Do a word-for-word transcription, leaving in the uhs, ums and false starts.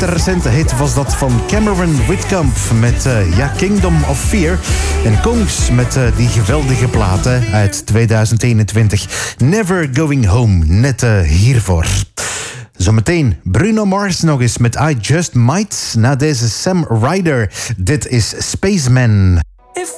recente hit was dat van Cameron Whitcomb met uh, ja, Kingdom of Fear. En Kongs met uh, die geweldige platen uit tweeduizend eenentwintig. Never Going Home, net uh, hiervoor. Zometeen Bruno Mars nog eens met I Just Might. Na deze Sam Ryder, dit is Spaceman.